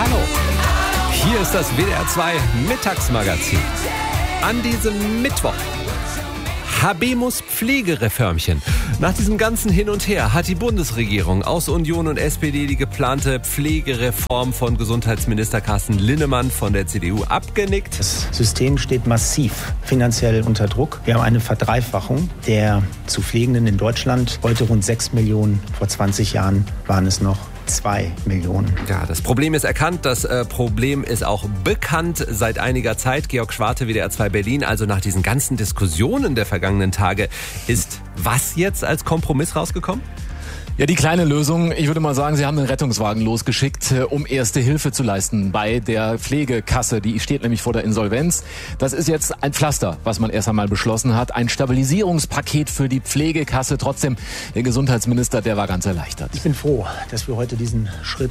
Hallo, hier ist das WDR 2 Mittagsmagazin. An diesem Mittwoch. Habemus Pflegereformchen. Nach diesem ganzen Hin und Her hat die Bundesregierung aus Union und SPD die geplante Pflegereform von Gesundheitsminister Carsten Linnemann von der CDU abgenickt. Das System steht massiv finanziell unter Druck. Wir haben eine Verdreifachung der zu Pflegenden in Deutschland. Heute rund 6 Millionen, vor 20 Jahren waren es noch 2 Millionen. Ja, das Problem ist erkannt, das Problem ist auch bekannt seit einiger Zeit. Georg Schwarte, WDR 2 Berlin. Also nach diesen ganzen Diskussionen der vergangenen Tage ist was jetzt als Kompromiss rausgekommen? Ja, die kleine Lösung, ich würde mal sagen, Sie haben einen Rettungswagen losgeschickt, um erste Hilfe zu leisten bei der Pflegekasse. Die steht nämlich vor der Insolvenz. Das ist jetzt ein Pflaster, was man erst einmal beschlossen hat. Ein Stabilisierungspaket für die Pflegekasse. Trotzdem, der Gesundheitsminister, der war ganz erleichtert. Ich bin froh, dass wir heute diesen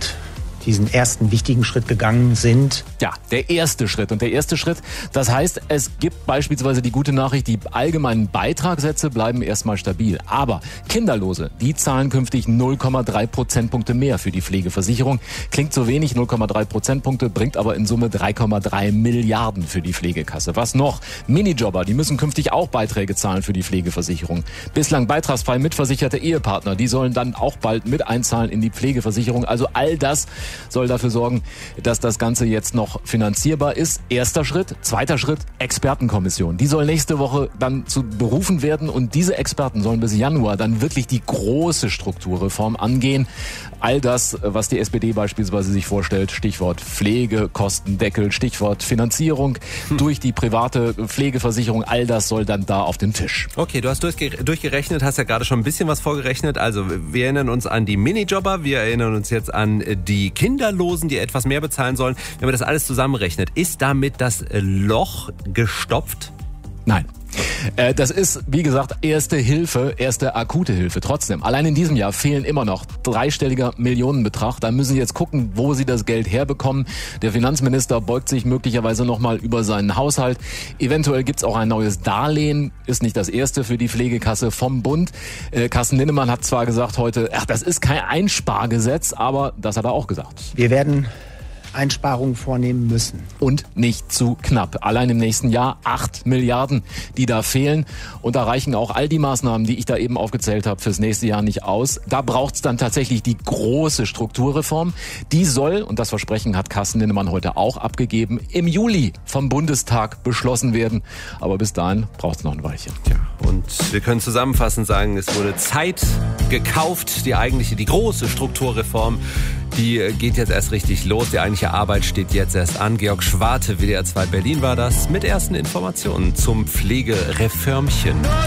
ersten wichtigen Schritt gegangen sind. Ja, der erste Schritt. Und der erste Schritt, das heißt, es gibt beispielsweise die gute Nachricht, die allgemeinen Beitragssätze bleiben erstmal stabil. Aber Kinderlose, die zahlen künftig 0,3 Prozentpunkte mehr für die Pflegeversicherung. Klingt so wenig, 0,3 Prozentpunkte, bringt aber in Summe 3,3 Milliarden für die Pflegekasse. Was noch? Minijobber, die müssen künftig auch Beiträge zahlen für die Pflegeversicherung. Bislang beitragsfrei mitversicherte Ehepartner, die sollen dann auch bald mit einzahlen in die Pflegeversicherung. Also all das soll dafür sorgen, dass das Ganze jetzt noch finanzierbar ist. Erster Schritt. Zweiter Schritt, Expertenkommission. Die soll nächste Woche dann zu berufen werden und diese Experten sollen bis Januar dann wirklich die große Strukturreform angehen. All das, was die SPD beispielsweise sich vorstellt, Stichwort Pflegekostendeckel, Stichwort Finanzierung durch die private Pflegeversicherung, all das soll dann da auf den Tisch. Okay, du hast durchgerechnet, hast ja gerade schon ein bisschen was vorgerechnet. Also wir erinnern uns an die Minijobber, wir erinnern uns jetzt an die Kinderlosen, die etwas mehr bezahlen sollen. Wenn man das alles zusammenrechnet, ist damit das Loch gestopft? Nein. Das ist, wie gesagt, erste Hilfe, erste akute Hilfe. Trotzdem, allein in diesem Jahr fehlen immer noch dreistelliger Millionenbetrag. Da müssen Sie jetzt gucken, wo Sie das Geld herbekommen. Der Finanzminister beugt sich möglicherweise nochmal über seinen Haushalt. Eventuell gibt's auch ein neues Darlehen. Ist nicht das erste für die Pflegekasse vom Bund. Carsten Linnemann hat zwar gesagt heute, das ist kein Einspargesetz, aber das hat er auch gesagt. Wir werden Einsparungen vornehmen müssen. Und nicht zu knapp. Allein im nächsten Jahr 8 Milliarden, die da fehlen. Und da reichen auch all die Maßnahmen, die ich da eben aufgezählt habe, fürs nächste Jahr nicht aus. Da braucht's dann tatsächlich die große Strukturreform. Die soll, und das Versprechen hat Carsten Linnemann heute auch abgegeben, im Juli vom Bundestag beschlossen werden. Aber bis dahin braucht's noch ein Weilchen. Ja, und wir können zusammenfassend sagen, es wurde Zeit gekauft. Die große Strukturreform, die geht jetzt erst richtig los. Die eigentliche Arbeit steht jetzt erst an. Georg Schwarte, WDR 2 Berlin war das, mit ersten Informationen zum Pflegereformchen.